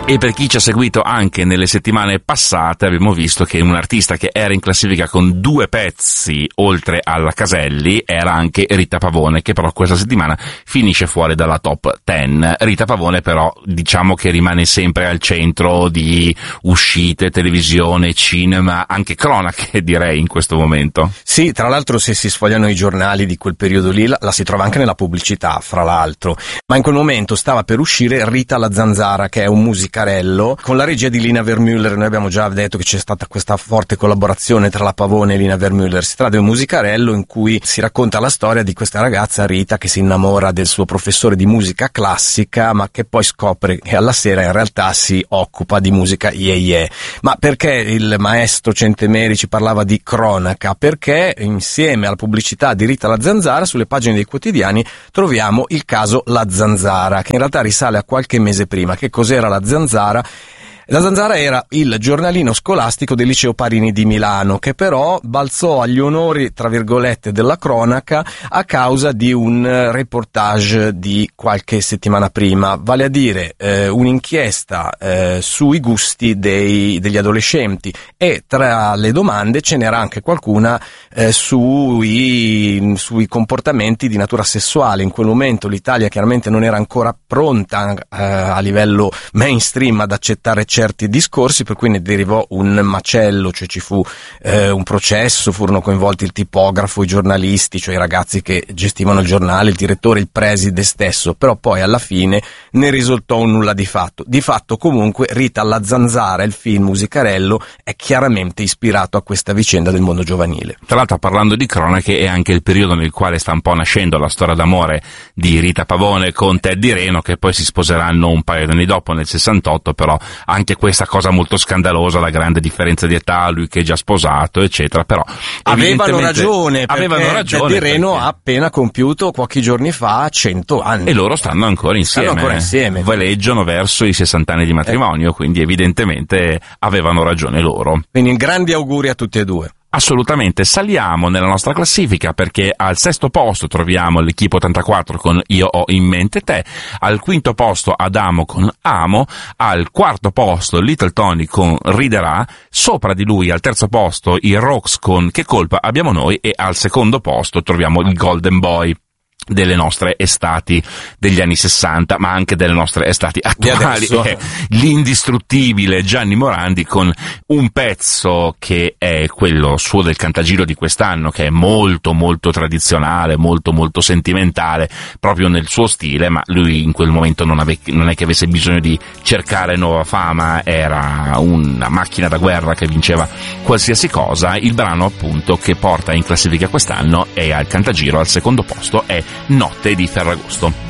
E per chi ci ha seguito anche nelle settimane passate abbiamo visto che un artista che era in classifica con 2 pezzi oltre alla Caselli era anche Rita Pavone, che però questa settimana finisce fuori dalla top 10. Rita Pavone però diciamo che rimane sempre al centro di uscite, televisione, cinema, anche cronache direi in questo momento. Sì, tra l'altro se si sfogliano i giornali di quel periodo lì la si trova anche nella pubblicità, fra l'altro, ma in quel momento stava per uscire Rita la Zanzara, che è un musicarello con la regia di Lina Wermüller. Noi abbiamo già detto che c'è stata questa forte collaborazione tra la Pavone e Lina Wermüller. Si tratta di un musicarello in cui si racconta la storia di questa ragazza Rita che si innamora del suo professore di musica classica, ma che poi scopre che alla sera in realtà si occupa di musica yeye. Ma perché il maestro Centemeri ci parlava di cronaca? Perché insieme alla pubblicità di Rita la Zanzara sulle pagine dei quotidiani troviamo il caso La Zanzara, che in realtà risale a qualche mese prima. Che cos'era La Zanzara? La Zanzara era il giornalino scolastico del Liceo Parini di Milano, che però balzò agli onori, tra virgolette, della cronaca a causa di un reportage di qualche settimana prima, vale a dire un'inchiesta sui gusti degli adolescenti, e tra le domande ce n'era anche qualcuna sui comportamenti di natura sessuale. In quel momento l'Italia chiaramente non era ancora pronta a livello mainstream ad accettare certi discorsi, per cui ne derivò un macello, cioè ci fu un processo, furono coinvolti il tipografo, i giornalisti, cioè i ragazzi che gestivano il giornale, il direttore, il preside stesso, però poi alla fine ne risultò un nulla di fatto. Di fatto comunque Rita la Zanzara, il film musicarello, è chiaramente ispirato a questa vicenda del mondo giovanile. Tra l'altro, parlando di cronache, è anche il periodo nel quale sta un po' nascendo la storia d'amore di Rita Pavone con Teddy Reno, che poi si sposeranno un paio di anni dopo, nel 68, però anche questa cosa molto scandalosa, la grande differenza di età, lui che è già sposato, eccetera, però avevano ragione Teddy Reno ha appena compiuto pochi giorni fa 100 anni. E loro stanno ancora insieme. Veleggiano verso i 60 anni di matrimonio, quindi evidentemente avevano ragione loro. Quindi grandi auguri a tutti e due. Assolutamente. Saliamo nella nostra classifica perché al 6° posto troviamo l'Equipe 84 con Io ho in mente te, al 5° posto Adamo con Amo, al 4° posto Little Tony con Riderà, sopra di lui al 3° posto i Rocks con Che colpa abbiamo noi, e al 2° posto troviamo il Golden Boy delle nostre estati degli anni 60, ma anche delle nostre estati attuali, l'indistruttibile Gianni Morandi con un pezzo che è quello suo del Cantagiro di quest'anno, che è molto molto tradizionale, molto molto sentimentale, proprio nel suo stile, ma lui in quel momento non è che avesse bisogno di cercare nuova fama, era una macchina da guerra che vinceva qualsiasi cosa. Il brano appunto che porta in classifica quest'anno è al Cantagiro al 2° posto, è Notte di Ferragosto.